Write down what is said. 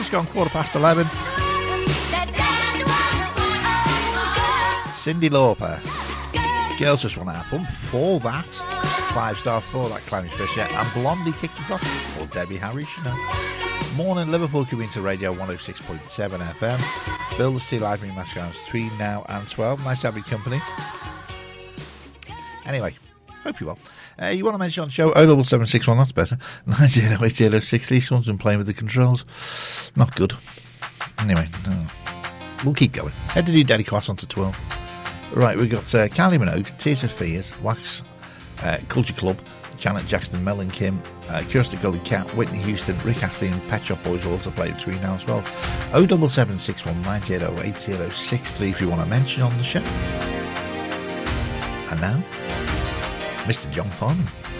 Just gone 11:15. Cyndi Lauper. Girls Just Want to Have Fun. For that, 5-star for that Climate Special. And Blondie kicked us off. Or Debbie Harry, you know. Morning Liverpool Community Radio 106.7 FM. Bill the Steel Live Ring Mascarounds between now and 12. Nice to have your company. Anyway, hope you're well. You want to mention on the show 07761, that's better. 90806. Lee Swanson playing with the controls. Not good. Anyway, no. We'll keep going. Head to do Daddy Quass on to 12. Right, we've got Kylie Minogue, Tears for Fears, Wax, Culture Club, Janet Jackson, Mel and Kim, Kirsten Gully Cat, Whitney Houston, Rick Astley and Pet Shop Boys will also play between now as well. 07761 90806 if you want to mention on the show. And now, Mr. John Farnham.